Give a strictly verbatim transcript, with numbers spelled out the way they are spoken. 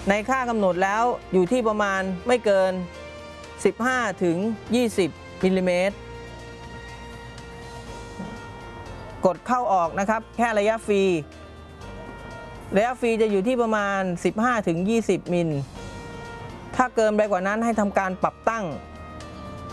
ในค่ากำหนดแล้วอยู่ที่ประมาณไม่เกินสิบห้าถึงยี่สิบมิลลิเมตรกดเข้าออกนะครับแค่ระยะฟรีระยะฟรีจะอยู่ที่ประมาณ สิบห้าถึงยี่สิบ มิลถ้าเกินไปกว่านั้นให้ทำการปรับตั้ง